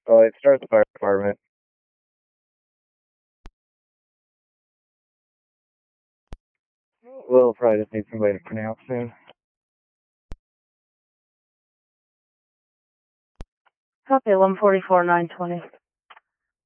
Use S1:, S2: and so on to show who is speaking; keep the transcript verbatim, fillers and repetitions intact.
S1: Oh, it starts the fire department. We'll probably just need somebody to pronounce soon.
S2: Copy, one forty-four, nine twenty.